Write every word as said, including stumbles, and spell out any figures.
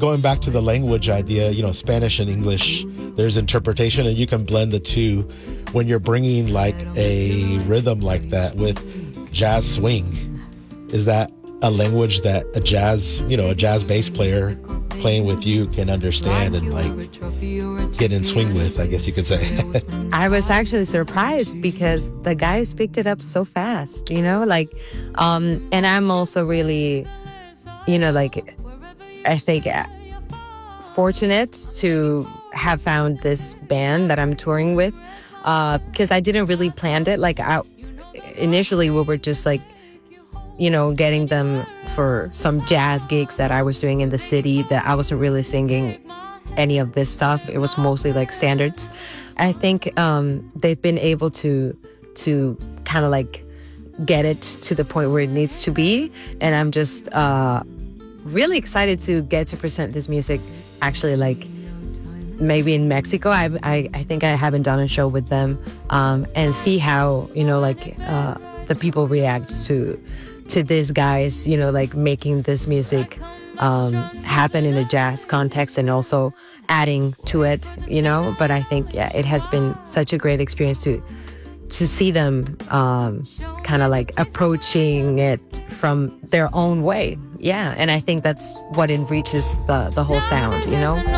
going back to the language idea, you know, Spanish and English, there's interpretation, and you can blend the two when you're bringing like a rhythm like that with jazz swing. Is that a language that a jazz, you know, a jazz bass player playing with you can understand and like get in swing with, I guess you could say? I was actually surprised because the guys picked it up so fast, you know, like, um, and I'm also really, you know, like, I think uh, fortunate to have found this band that I'm touring with, because uh, I didn't really plan it. Like, I, initially we were just like, you know, getting them for some jazz gigs that I was doing in the city, that I wasn't really singing any of this stuff. It was mostly like standards. I think um, they've been able to to kind of like get it to the point where it needs to be. And I'm just uh, really excited to get to present this music actually like maybe in Mexico. I, I, I think I haven't done a show with them, um, and see how, you know, like uh, the people react to to these guys, you know, like making this music um, happen in a jazz context and also adding to it, you know. But I think, yeah, it has been such a great experience to to see them um, kind of like approaching it from their own way. Yeah, and I think that's what enriches the, the whole sound, you know.